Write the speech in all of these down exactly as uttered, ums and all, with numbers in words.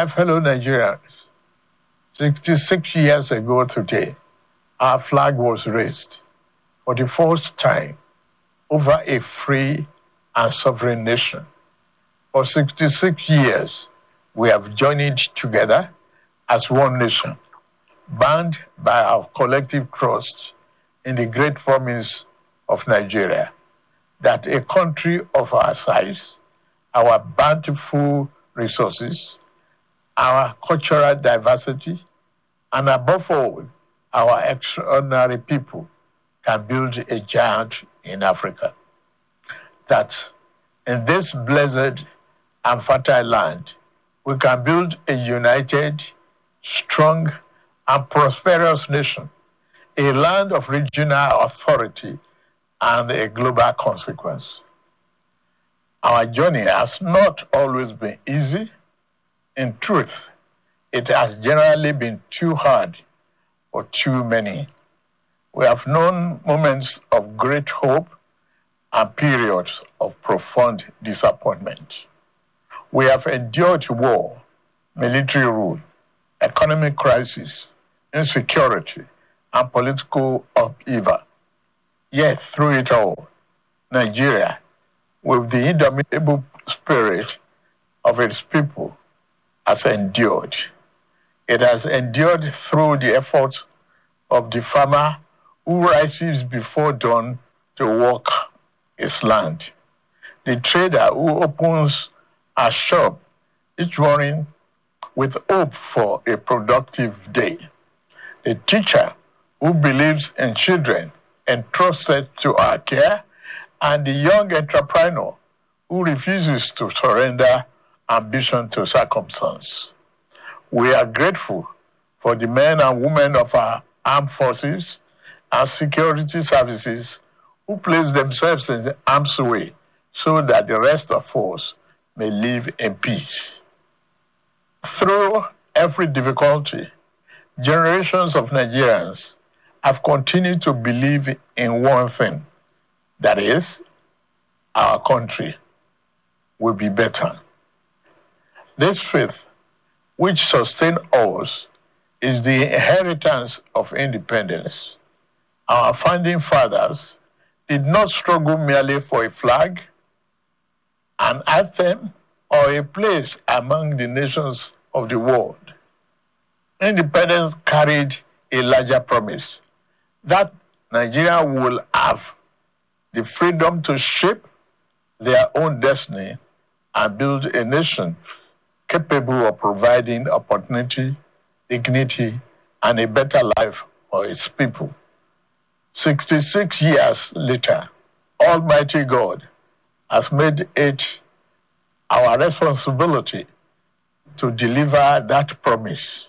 My fellow Nigerians, sixty-six years ago today, our flag was raised for the first time over a free and sovereign nation. For sixty-six years, we have journeyed together as one nation, bound by our collective trust in the great promise of Nigeria, that a country of our size, our bountiful resources, our cultural diversity, and above all, our extraordinary people can build a giant in Africa. That in this blessed and fertile land, we can build a united, strong, and prosperous nation, a land of regional authority and a global consequence. Our journey has not always been easy. In truth, it has generally been too hard for too many. We have known moments of great hope and periods of profound disappointment. We have endured war, military rule, economic crisis, insecurity, and political upheaval. Yet through it all, Nigeria, with the indomitable spirit of its people, has endured. It has endured through the efforts of the farmer who rises before dawn to work his land, the trader who opens a shop each morning with hope for a productive day, the teacher who believes in children entrusted to our care, and the young entrepreneur who refuses to surrender ambition to circumstance. We are grateful for the men and women of our armed forces and security services who place themselves in the harm's way so that the rest of us may live in peace. Through every difficulty, generations of Nigerians have continued to believe in one thing, that is, our country will be better. This faith, which sustains us, is the inheritance of independence. Our founding fathers did not struggle merely for a flag, an anthem, or a place among the nations of the world. Independence carried a larger promise that Nigeria will have the freedom to shape their own destiny and build a nation capable of providing opportunity, dignity, and a better life for its people. sixty-six years later, Almighty God has made it our responsibility to deliver that promise.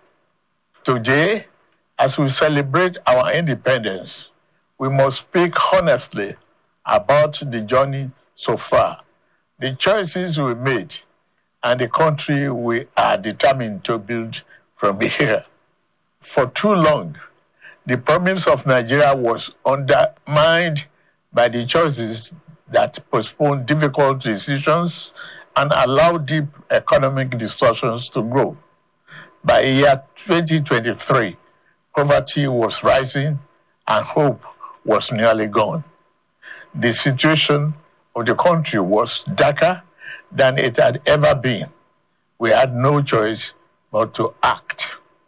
Today, as we celebrate our independence, we must speak honestly about the journey so far, the choices we made, and the country we are determined to build from here. For too long, the promise of Nigeria was undermined by the choices that postponed difficult decisions and allowed deep economic distortions to grow. By the year twenty twenty-three, poverty was rising and hope was nearly gone. The situation of the country was darker than it had ever been. We had no choice but to act.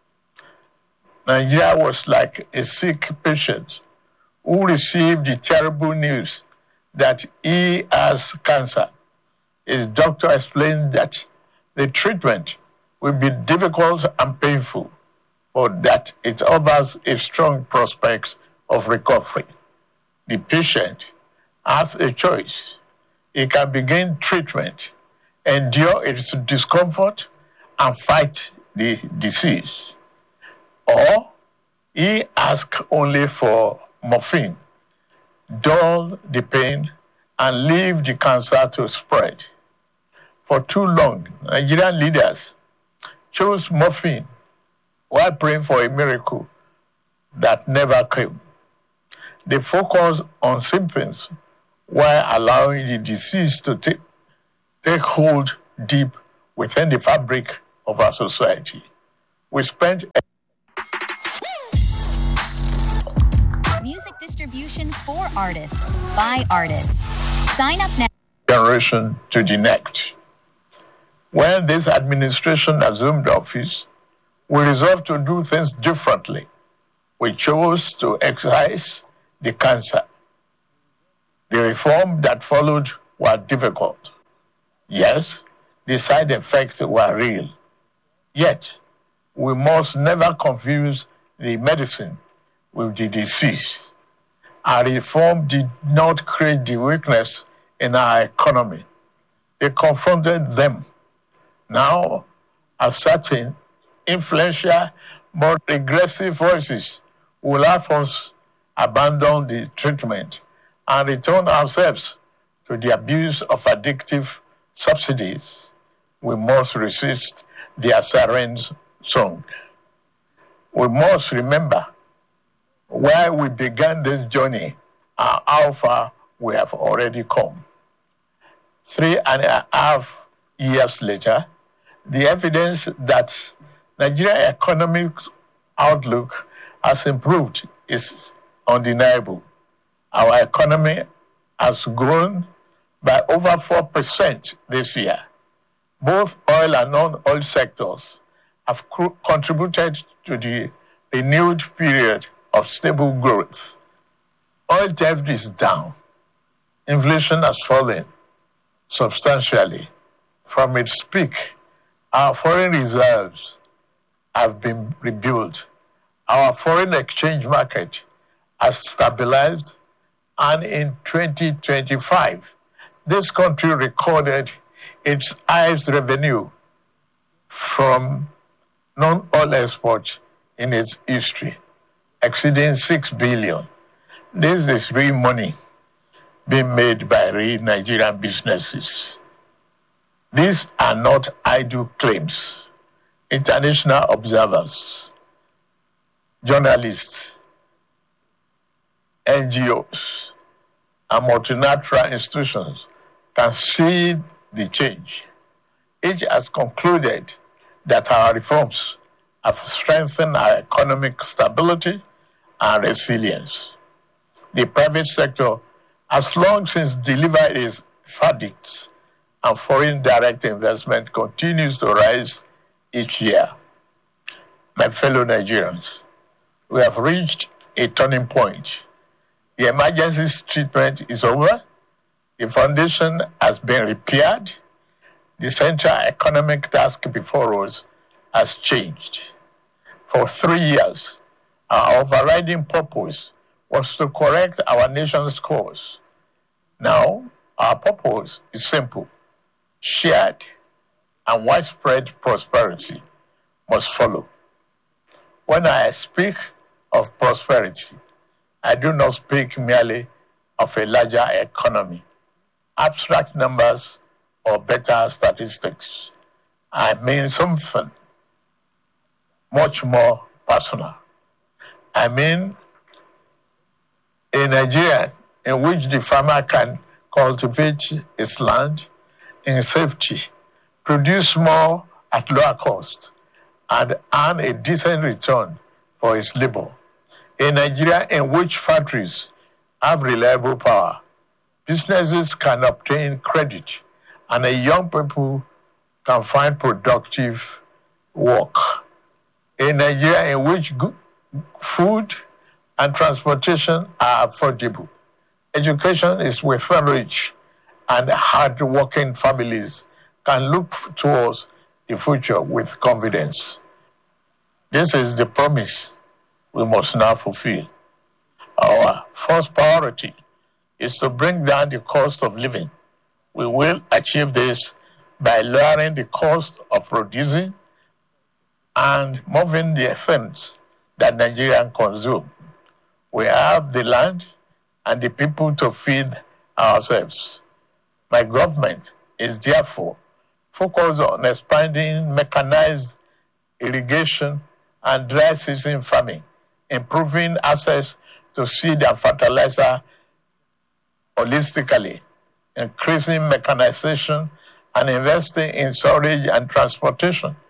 Nigeria was like a sick patient who received the terrible news that he has cancer. His doctor explained that the treatment will be difficult and painful, but that it offers a strong prospect of recovery. The patient has a choice. He can begin treatment, endure its discomfort, and fight the disease. Or he asks only for morphine, dull the pain, and leave the cancer to spread. For too long, Nigerian leaders chose morphine while praying for a miracle that never came. They focused on symptoms while allowing the disease to take, take hold deep within the fabric of our society. We spent music distribution for artists, by artists. Sign up now. Generation to the next. When this administration assumed office, we resolved to do things differently. We chose to excise the cancer. The reform that followed were difficult. Yes, the side effects were real. Yet, we must never confuse the medicine with the disease. Our reform did not create the weakness in our economy. It confronted them. Now, a certain influential but aggressive voices will have us abandon the treatment and return ourselves to the abuse of addictive subsidies. We must resist their sirens song. We must remember why we began this journey and how far we have already come. Three and a half years later, the evidence that Nigeria's economic outlook has improved is undeniable. Our economy has grown by over four percent this year. Both oil and non-oil sectors have co- contributed to the renewed period of stable growth. Oil debt is down. Inflation has fallen substantially from its peak. Our foreign reserves have been rebuilt. Our foreign exchange market has stabilized, and in twenty twenty-five, this country recorded its highest revenue from non-oil exports in its history, exceeding six billion. This is real money being made by real Nigerian businesses. These are not idle claims. International observers, journalists, N G Os, and multilateral institutions can see the change. Each has concluded that our reforms have strengthened our economic stability and resilience. The private sector has long since delivered its verdicts, and foreign direct investment continues to rise each year. My fellow Nigerians, we have reached a turning point. The emergency treatment is over. The foundation has been repaired. The central economic task before us has changed. For three years, our overriding purpose was to correct our nation's course. Now, our purpose is simple. Shared and widespread prosperity must follow. When I speak of prosperity, I do not speak merely of a larger economy, abstract numbers, or better statistics. I mean something much more personal. I mean a Nigeria in which the farmer can cultivate his land in safety, produce more at lower cost, and earn a decent return for his labor. A Nigeria in which factories have reliable power, businesses can obtain credit, and a young people can find productive work. A Nigeria in which good food and transportation are affordable. Education is within reach, and hard-working families can look towards the future with confidence. This is the promise we must now fulfill. Our first priority is to bring down the cost of living. We will achieve this by lowering the cost of producing and moving the things that Nigerians consume. We have the land and the people to feed ourselves. My government is therefore focused on expanding mechanized irrigation and dry season farming, improving access to seed and fertilizer holistically, increasing mechanization, and investing in storage and transportation.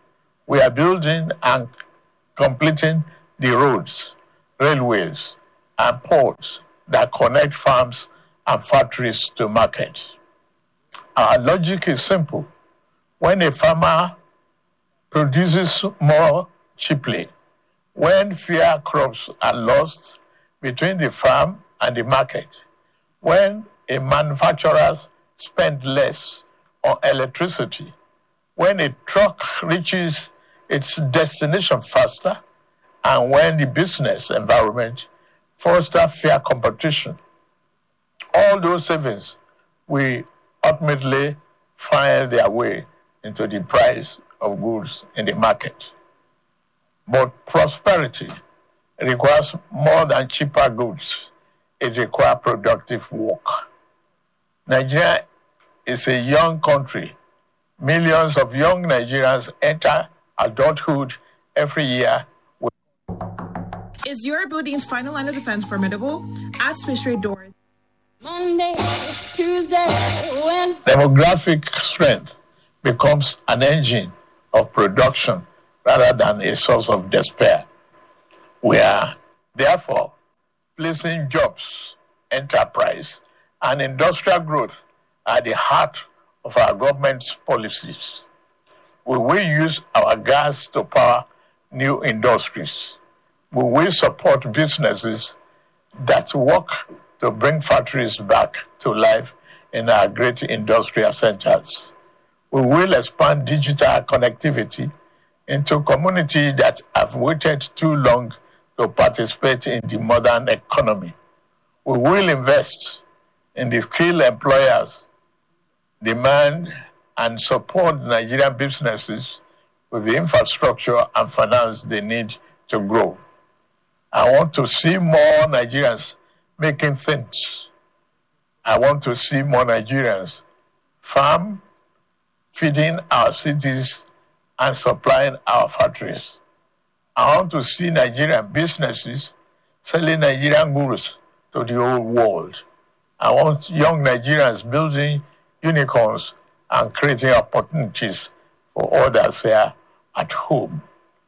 We are building and completing the roads, railways, and ports that connect farms and factories to markets. Our logic is simple. When a farmer produces more cheaply, when fewer crops are lost between the farm and the market, when a manufacturer spends less on electricity, when a truck reaches its destination faster, and when the business environment fosters fair competition, all those savings will ultimately find their way into the price of goods in the market. But prosperity requires more than cheaper goods. It requires productive work. Nigeria is a young country. Millions of young Nigerians enter adulthood every year. Is your building's final line of defense formidable? Ask Fish Trade Doors. Monday, Tuesday, Wednesday. Demographic strength becomes an engine of production rather than a source of despair. We are therefore placing jobs, enterprise, and industrial growth at the heart of our government's policies. We will use our gas to power new industries. We will support businesses that work to bring factories back to life in our great industrial centers. We will expand digital connectivity into communities that have waited too long to participate in the modern economy. We will invest in the skilled employers, demand and support Nigerian businesses with the infrastructure and finance they need to grow. I want to see more Nigerians making things. I want to see more Nigerians farm, feeding our cities, and supplying our factories. I want to see Nigerian businesses selling Nigerian goods to the whole world. I want young Nigerians building unicorns and creating opportunities for others here at home.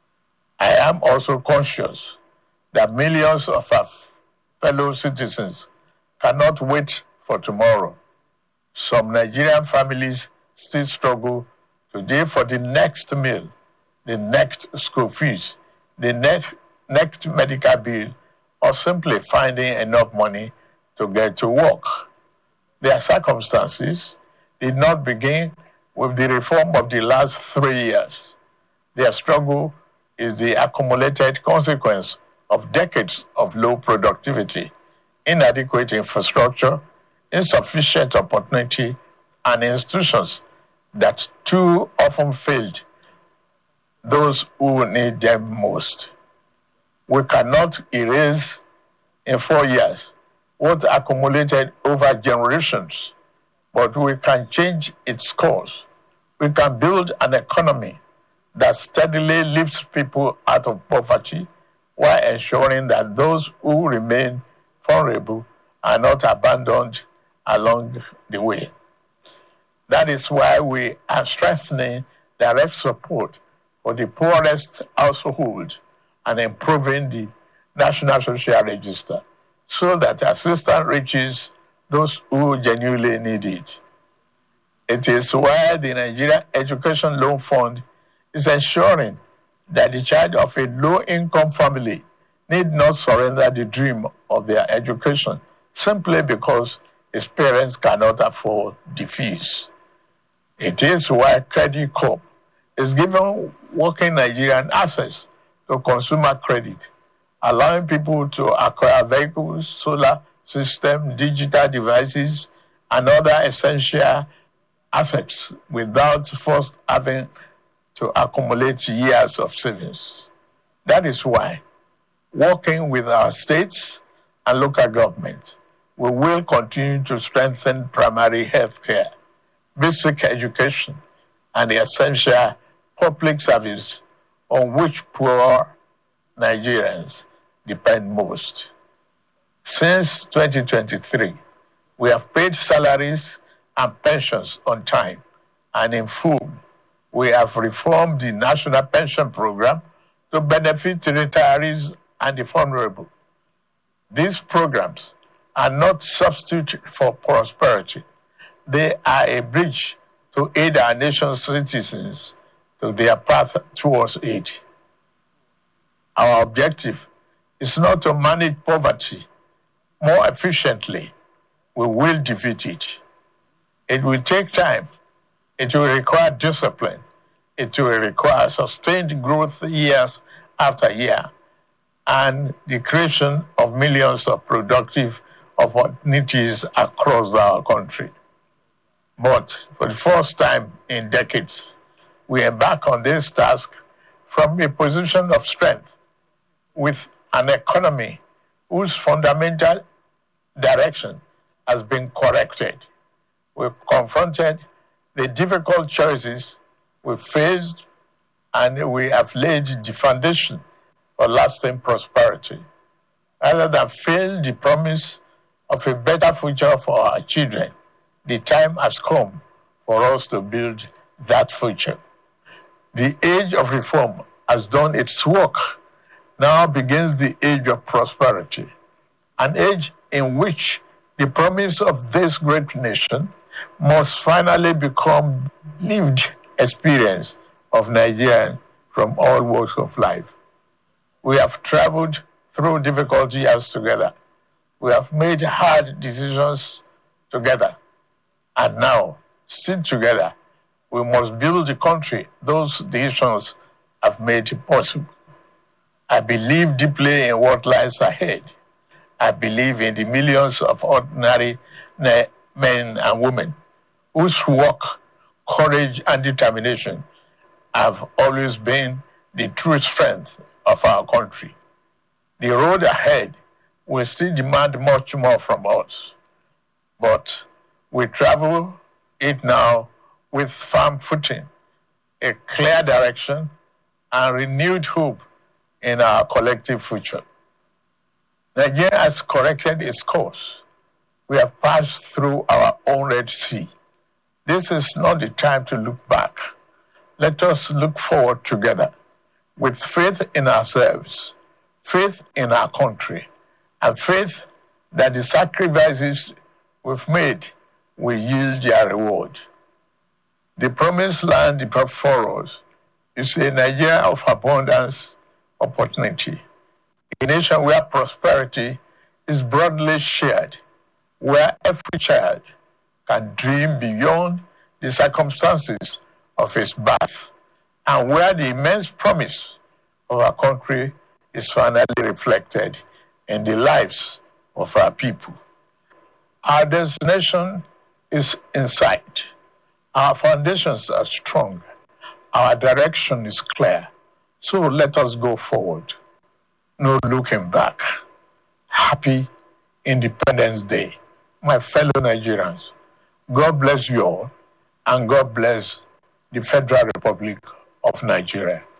I am also conscious that millions of our fellow citizens cannot wait for tomorrow. Some Nigerian families still struggle today for the next meal, the next school fees, the next, next medical bill, or simply finding enough money to get to work. Their circumstances did not begin with the reform of the last three years. Their struggle is the accumulated consequence of decades of low productivity, inadequate infrastructure, insufficient opportunity, and institutions that too often failed those who need them most. We cannot erase in four years what accumulated over generations, but we can change its course. We can build an economy that steadily lifts people out of poverty while ensuring that those who remain vulnerable are not abandoned along the way. That is why we are strengthening direct support for the poorest household and improving the National Social Register so that assistance reaches those who genuinely need it. It is why the Nigeria Education Loan Fund is ensuring that the child of a low-income family need not surrender the dream of their education simply because his parents cannot afford the fees. It is why Credit Corp is giving working Nigerian access to consumer credit, allowing people to acquire vehicles, solar systems, digital devices, and other essential assets without first having to accumulate years of savings. That is why, working with our states and local government, we will continue to strengthen primary health care, basic education, and the essential public service on which poor Nigerians depend most. Since twenty twenty-three, we have paid salaries and pensions on time and in full We have reformed the National Pension Program to benefit retirees and the vulnerable. These programs are not substitute for prosperity. They are a bridge to aid our nation's citizens to their path towards aid. Our objective is not to manage poverty more efficiently. We will defeat it. It will take time. It will require discipline. It will require sustained growth years after year and the creation of millions of productive opportunities across our country. But for the first time in decades, we embark on this task from a position of strength with an economy whose fundamental direction has been corrected. We've confronted the difficult choices we faced, and we have laid the foundation for lasting prosperity. Rather than fail the promise of a better future for our children, the time has come for us to build that future. The age of reform has done its work. Now begins the age of prosperity, an age in which the promise of this great nation must finally become lived experience of Nigerians from all walks of life. We have traveled through difficult years together. We have made hard decisions together. And now, still together, we must build the country those decisions have made possible. I believe deeply in what lies ahead. I believe in the millions of ordinary men and women whose work, courage, and determination have always been the true strength of our country. The road ahead will still demand much more from us, but we travel it now with firm footing, a clear direction, and renewed hope in our collective future. Nigeria has corrected its course. We have passed through our own Red Sea. This is not the time to look back. Let us look forward together with faith in ourselves, faith in our country, and faith that the sacrifices we've made will yield their reward. The promised land before us is a Nigeria of abundance, opportunity, a nation where prosperity is broadly shared, where every child can dream beyond the circumstances of his birth, and where the immense promise of our country is finally reflected in the lives of our people. Our destination is in sight. Our foundations are strong. Our direction is clear. So let us go forward. No looking back. Happy Independence Day, my fellow Nigerians. God bless you all, and God bless the Federal Republic of Nigeria.